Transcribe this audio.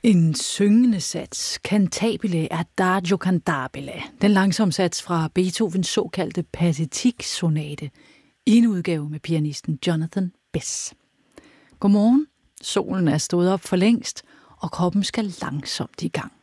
En syngende sats, cantabile adagio cantabile, den langsomme sats fra Beethovens såkaldte patetik-sonate, i en udgave med pianisten Jonathan Bess. Godmorgen, solen er stået op for længst, og kroppen skal langsomt i gang.